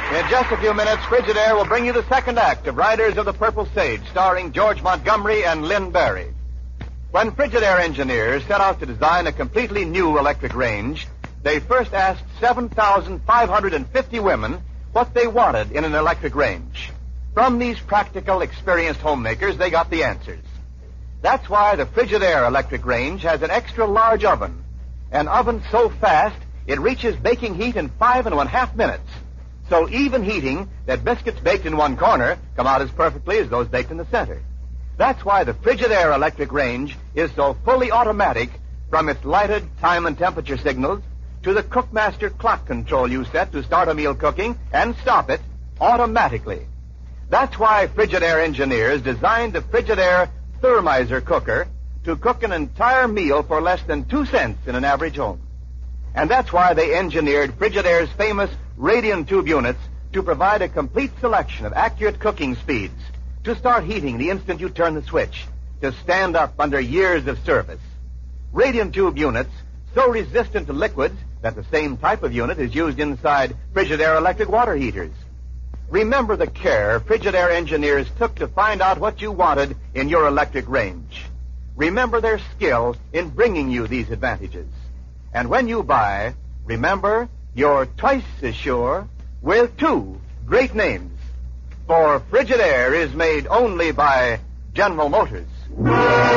In just a few minutes, Frigidaire will bring you the second act of Riders of the Purple Sage, starring George Montgomery and Lynn Barry. When Frigidaire engineers set out to design a completely new electric range, they first asked 7,550 women what they wanted in an electric range. From these practical, experienced homemakers, they got the answers. That's why the Frigidaire electric range has an extra large oven. An oven so fast, it reaches baking heat in 5½ minutes. So even heating that biscuits baked in one corner come out as perfectly as those baked in the center. That's why the Frigidaire electric range is so fully automatic, from its lighted time and temperature signals to the Cookmaster clock control you set to start a meal cooking and stop it automatically. That's why Frigidaire engineers designed the Frigidaire Thermizer cooker to cook an entire meal for less than 2 cents in an average home. And that's why they engineered Frigidaire's famous radium tube units to provide a complete selection of accurate cooking speeds, to start heating the instant you turn the switch, to stand up under years of service. Radium tube units so resistant to liquids that the same type of unit is used inside Frigidaire electric water heaters. Remember the care Frigidaire engineers took to find out what you wanted in your electric range. Remember their skill in bringing you these advantages. And when you buy, remember, you're twice as sure with 2 great names. For Frigidaire is made only by General Motors.